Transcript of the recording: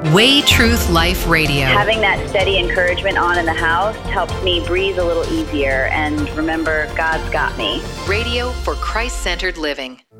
Way Truth Life Radio. Having that steady encouragement on in the house helps me breathe a little easier and remember God's got me. Radio for Christ-centered living.